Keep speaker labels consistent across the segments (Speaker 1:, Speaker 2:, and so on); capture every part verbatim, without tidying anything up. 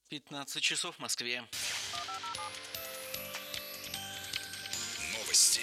Speaker 1: пятнадцать часов в Москве.
Speaker 2: Новости.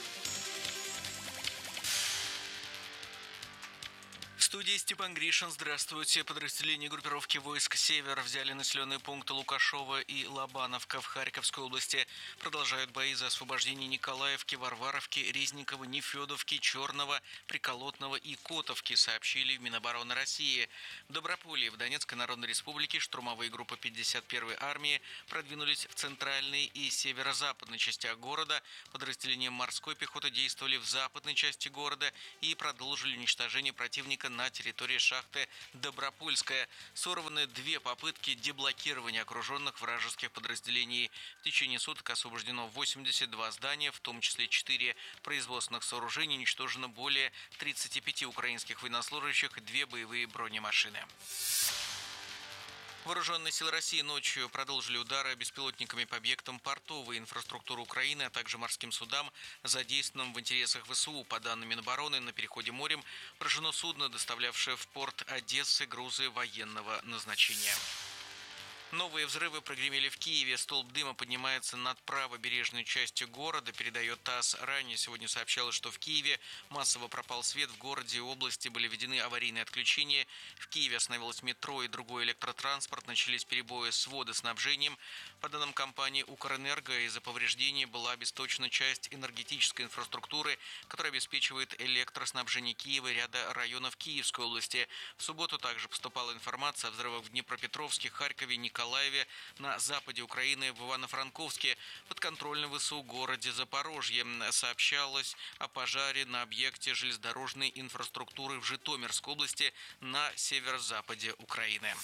Speaker 1: В студии Степан Гришин. Здравствуйте. Подразделения группировки войск «Север» взяли населенные пункты Лукашово и Лобановка в Харьковской области. Продолжают бои за освобождение Николаевки, Варваровки, Резникова, Нефедовки, Черного, Приколотного и Котовки, сообщили в Минобороны России. В Доброполье в Донецкой Народной Республике штурмовые группы пятьдесят первой армии продвинулись в центральной и северо-западной частях города. Подразделения морской пехоты действовали в западной части города и продолжили уничтожение противника на территории шахты Добропольская. Сорваны две попытки деблокирования окруженных вражеских подразделений. В течение суток освобождено восемьдесят два здания, в том числе четыре производственных сооружения, уничтожено более тридцати пяти украинских военнослужащих и две боевые бронемашины. Вооруженные силы России ночью продолжили удары беспилотниками по объектам портовой инфраструктуры Украины, а также морским судам, задействованным в интересах ВСУ. По данным Минобороны, на переходе морем поражено судно, доставлявшее в порт Одессы грузы военного назначения. Новые взрывы прогремели в Киеве. Столб дыма поднимается над правобережной частью города, передает ТАСС. Ранее сегодня сообщалось, что в Киеве массово пропал свет. В городе и области были введены аварийные отключения. В Киеве остановилось метро и другой электротранспорт. Начались перебои с водоснабжением. По данным компании «Укрэнерго», из-за повреждений была обесточена часть энергетической инфраструктуры, которая обеспечивает электроснабжение Киева и ряда районов Киевской области. В субботу также поступала информация о взрывах в Днепропетровске, Харькове, Николаеве, Николаеве, на западе Украины, в Ивано-Франковске, подконтрольном ВСУ городе Запорожье. Сообщалось о пожаре на объекте железнодорожной инфраструктуры в Житомирской области на северо-западе Украины.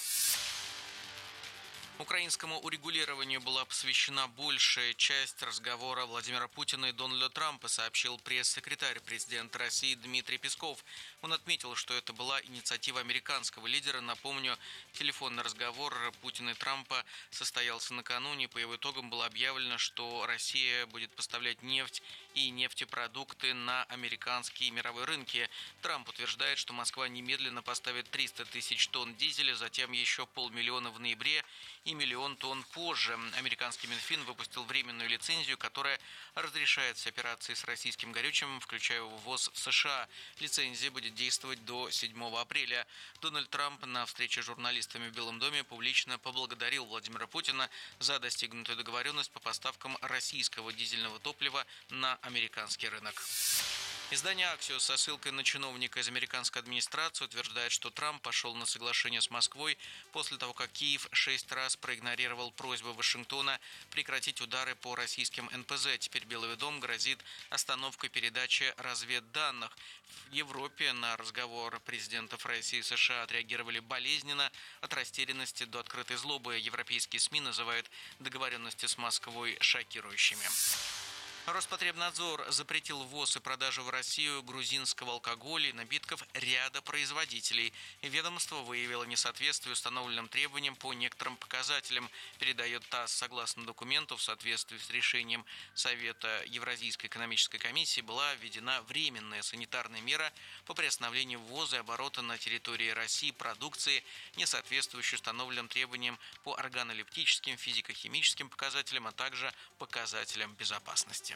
Speaker 1: Украинскому урегулированию была посвящена большая часть разговора Владимира Путина и Дональда Трампа, сообщил пресс-секретарь президента России Дмитрий Песков. Он отметил, что это была инициатива американского лидера. Напомню, телефонный разговор Путина и Трампа состоялся накануне. По его итогам было объявлено, что Россия будет поставлять нефть и нефтепродукты на американские и мировые рынки. Трамп утверждает, что Москва немедленно поставит триста тысяч тонн дизеля, затем еще полмиллиона в ноябре и миллион тонн позже. Американский Минфин выпустил временную лицензию, которая разрешает все операции с российским горючим, включая ввоз в США. Лицензия будет действовать до седьмого апреля. Дональд Трамп на встрече с журналистами в Белом доме публично поблагодарил Владимира Путина за достигнутую договоренность по поставкам российского дизельного топлива на американский рынок. Издание «Аксиос» со ссылкой на чиновника из американской администрации утверждает, что Трамп пошел на соглашение с Москвой после того, как Киев шесть раз проигнорировал просьбу Вашингтона прекратить удары по российским эн пэ зэ. Теперь Белый дом грозит остановкой передачи разведданных. В Европе на разговор президентов России и США отреагировали болезненно, от растерянности до открытой злобы. Европейские СМИ называют договоренности с Москвой шокирующими. Роспотребнадзор запретил ввоз и продажу в Россию грузинского алкоголя и напитков ряда производителей. Ведомство выявило несоответствие установленным требованиям по некоторым показателям, передает ТАСС. Согласно документу, в соответствии с решением Совета Евразийской экономической комиссии была введена временная санитарная мера по приостановлению ввоза и оборота на территории России продукции, не соответствующей установленным требованиям по органолептическим, физико-химическим показателям, а также показателям безопасности.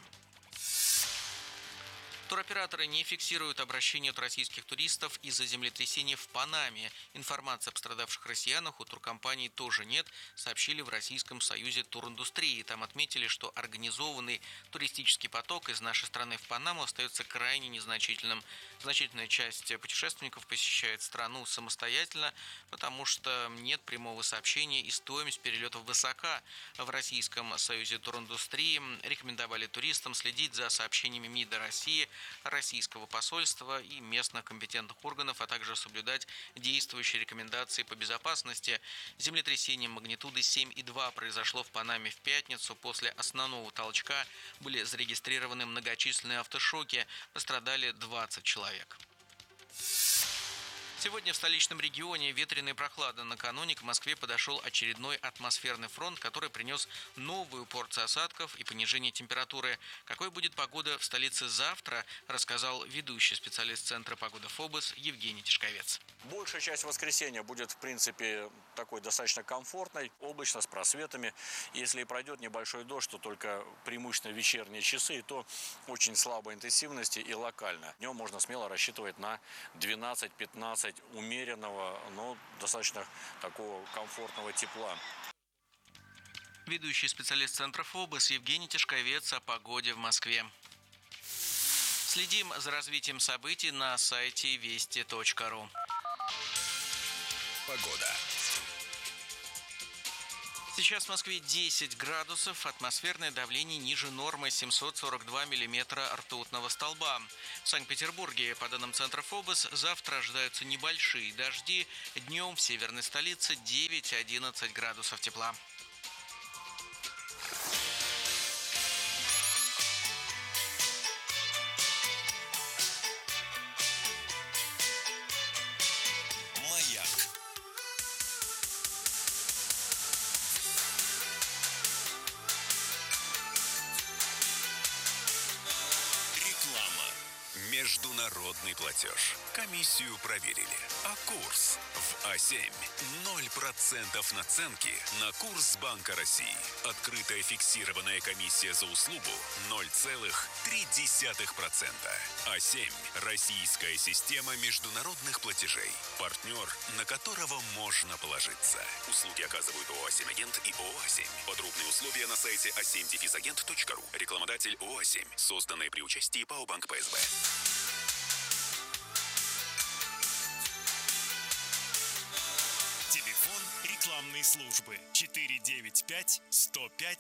Speaker 1: Туроператоры не фиксируют обращения от российских туристов из-за землетрясения в Панаме. Информации о пострадавших россиянах у туркомпаний тоже нет, сообщили в Российском союзе туриндустрии. Там отметили, что организованный туристический поток из нашей страны в Панаму остается крайне незначительным. Значительная часть путешественников посещает страну самостоятельно, потому что нет прямого сообщения и стоимость перелетов высока. В Российском союзе туриндустрии рекомендовали туристам следить за сообщениями МИДа России, российского посольства и местных компетентных органов, а также соблюдать действующие рекомендации по безопасности. Землетрясение магнитудой семь и два произошло в Панаме в пятницу. После основного толчка были зарегистрированы многочисленные автошоки. Пострадали двадцать человек. Сегодня в столичном регионе ветрено и прохладно. Накануне к Москве подошел очередной атмосферный фронт, который принес новую порцию осадков и понижение температуры. Какой будет погода в столице завтра, рассказал ведущий специалист Центра погоды ФОБОС Евгений Тишковец.
Speaker 2: Большая часть воскресенья будет, в принципе, такой достаточно комфортной, облачно, с просветами. Если и пройдет небольшой дождь, то только преимущественно вечерние часы, и то очень слабой интенсивности и локально. Днем можно смело рассчитывать на двенадцать-пятнадцать умеренного, но достаточно такого комфортного тепла.
Speaker 1: Ведущий специалист Центра ФОБОС Евгений Тишковец о погоде в Москве. Следим за развитием событий на сайте вести точка ру.
Speaker 3: Погода.
Speaker 1: Сейчас в Москве десять градусов, атмосферное давление ниже нормы семьсот сорок два миллиметра ртутного столба. В Санкт-Петербурге, по данным Центра ФОБОС, завтра ожидаются небольшие дожди. Днем в северной столице девять-одиннадцать градусов тепла.
Speaker 3: Международный платеж. Комиссию проверили. А курс в А семь. ноль процентов наценки на курс Банка России. Открытая фиксированная комиссия за услугу ноль целых три десятых процента. А семь. Российская система международных платежей. Партнер, на которого можно положиться. Услуги оказывают ООО «А семь Агент» и ООО «А семь». Подробные условия на сайте а семь агент точка ру. Рекламодатель ООО «А семь». Созданное при участии ПАО «Банк ПСБ».
Speaker 4: Телефон рекламной службы четыре девять пять сто пять